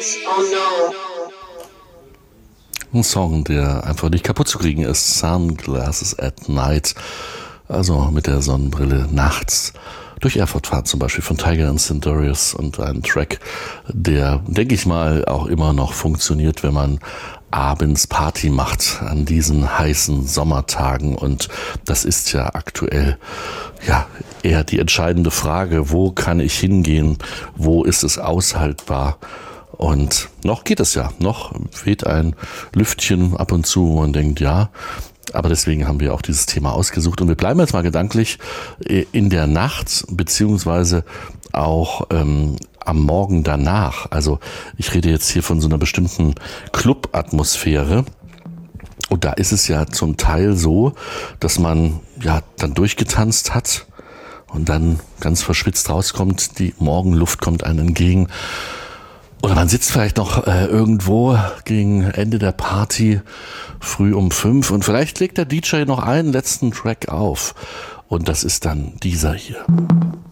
Ein Song, der einfach nicht kaputt zu kriegen ist. Sunglasses at Night. Also mit der Sonnenbrille nachts durch Erfurt fahren, zum Beispiel von Tiger and Centaurus, und ein Track, der, denke ich mal, auch immer noch funktioniert, wenn man abends Party macht an diesen heißen Sommertagen. Und das ist ja aktuell ja eher die entscheidende Frage: Wo kann ich hingehen? Wo ist es aushaltbar? Und noch geht es ja, noch weht ein Lüftchen ab und zu, wo man denkt, ja. Aber deswegen haben wir auch dieses Thema ausgesucht. Und wir bleiben jetzt mal gedanklich in der Nacht, beziehungsweise auch am Morgen danach. Also ich rede jetzt hier von so einer bestimmten Club-Atmosphäre. Und da ist es ja zum Teil so, dass man ja dann durchgetanzt hat und dann ganz verschwitzt rauskommt, die Morgenluft kommt einem entgegen. Oder man sitzt vielleicht noch irgendwo gegen Ende der Party früh um 5 und vielleicht legt der DJ noch einen letzten Track auf. Und das ist dann dieser hier.